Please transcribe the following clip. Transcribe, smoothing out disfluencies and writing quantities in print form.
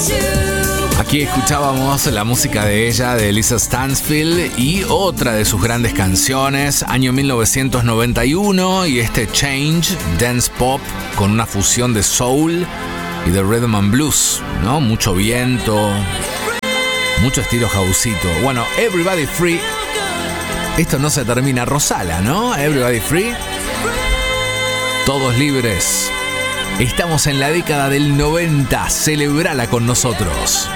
Aquí escuchábamos la música de ella, de Lisa Stansfield, y otra de sus grandes canciones, año 1991, y este Change, dance pop, con una fusión de soul y de rhythm and blues, ¿no? Mucho viento, mucho estilo houseito. Bueno, Everybody Free, esto no se termina, Rosala, ¿no? Everybody Free, todos libres. Estamos en la década del 90, celebrala con nosotros.